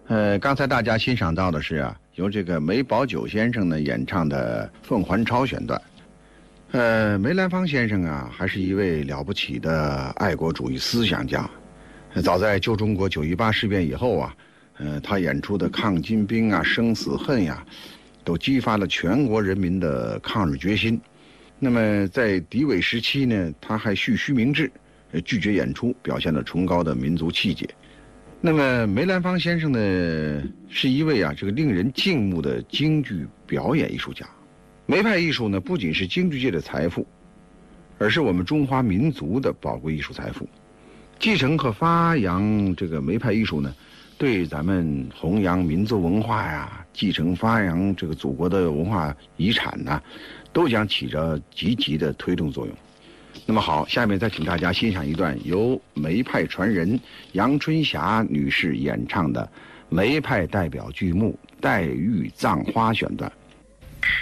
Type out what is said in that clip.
刚才大家欣赏到的是由这个梅葆玖先生呢演唱的《凤还巢》选段。梅兰芳先生还是一位了不起的爱国主义思想家。早在旧中国9·18事变以后他演出的抗金兵生死恨都激发了全国人民的抗日决心。那么在敌伪时期呢，他还蓄须明志，拒绝演出，表现了崇高的民族气节。那么梅兰芳先生呢，是一位这个令人敬慕的京剧表演艺术家。梅派艺术呢，不仅是京剧界的财富，而是我们中华民族的宝贵艺术财富。继承和发扬这个梅派艺术呢，对咱们弘扬民族文化继承发扬这个祖国的文化遗产都将起着积极的推动作用。那么好，下面再请大家欣赏一段由梅派传人杨春霞女士演唱的梅派代表剧目《黛玉葬花》选段。